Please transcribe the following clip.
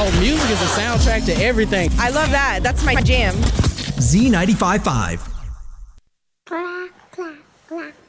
music is a soundtrack to everything. I love that. That's my jam. Z95.5. Clack, clack, clack.